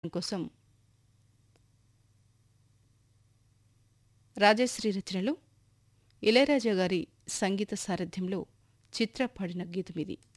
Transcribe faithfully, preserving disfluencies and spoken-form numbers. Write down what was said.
చిత్రం కోసం రాజశ్రీ రచనలో ఇళయరాజా గారి సంగీత సారథ్యంలో చిత్ర పాడిన గీతమిది.